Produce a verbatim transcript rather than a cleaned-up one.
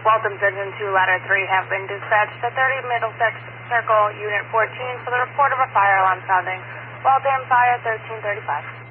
Waltham Engine two, Ladder three have been dispatched to thirty Middlesex Circle, Unit fourteen, for the report of a fire alarm sounding. Waltham, fire thirteen thirty-five.